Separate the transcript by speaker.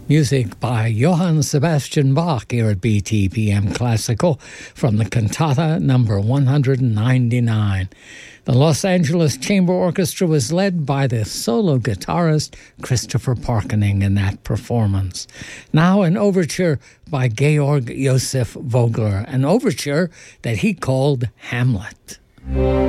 Speaker 1: Music by Johann Sebastian Bach here at BTPM Classical from the cantata number 199. The Los Angeles Chamber Orchestra was led by the solo guitarist Christopher Parkening in that performance. Now an overture by Georg Josef Vogler, an overture that he called Hamlet.